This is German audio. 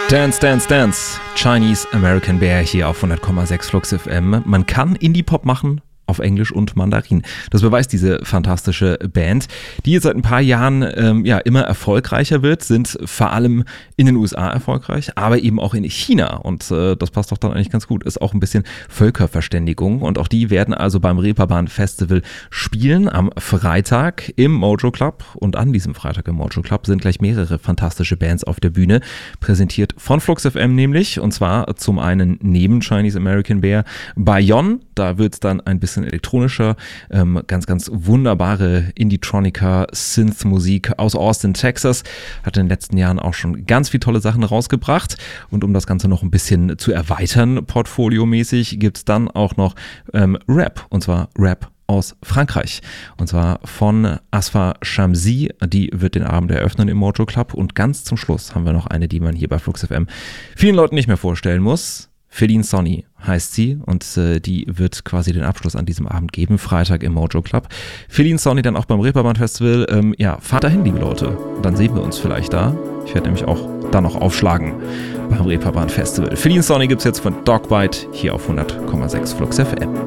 Dance, Dance, Dance. Chinese American Bear hier auf 100,6 Flux FM. Man kann Indie-Pop machen auf Englisch und Mandarin. Das beweist diese fantastische Band, die jetzt seit ein paar Jahren immer erfolgreicher wird, sind vor allem in den USA erfolgreich, aber eben auch in China und das passt doch dann eigentlich ganz gut. Ist auch ein bisschen Völkerverständigung und auch die werden also beim Reeperbahn Festival spielen am Freitag im Mojo Club und an diesem Freitag im Mojo Club sind gleich mehrere fantastische Bands auf der Bühne, präsentiert von Flux FM nämlich und zwar zum einen neben Chinese American Bear Bayon, da wird es dann ein bisschen elektronischer, ganz, ganz wunderbare Indie-Tronica, Synth-Musik aus Austin, Texas, hat in den letzten Jahren auch schon ganz viele tolle Sachen rausgebracht und um das Ganze noch ein bisschen zu erweitern, portfoliomäßig, gibt es dann auch noch Rap, und zwar Rap aus Frankreich. Und zwar von Asfa Shamsi, die wird den Abend eröffnen im Mojo Club und ganz zum Schluss haben wir noch eine, die man hier bei Flux FM vielen Leuten nicht mehr vorstellen muss. Feline Sonny heißt sie und die wird quasi den Abschluss an diesem Abend geben, Freitag im Mojo Club. Feline Sonny dann auch beim Reeperbahn Festival. Fahrt dahin, liebe Leute. Dann sehen wir uns vielleicht da. Ich werde nämlich auch da noch aufschlagen beim Reeperbahn Festival. Feline Sonny gibt es jetzt von Dogbite hier auf 100,6 Flux FM.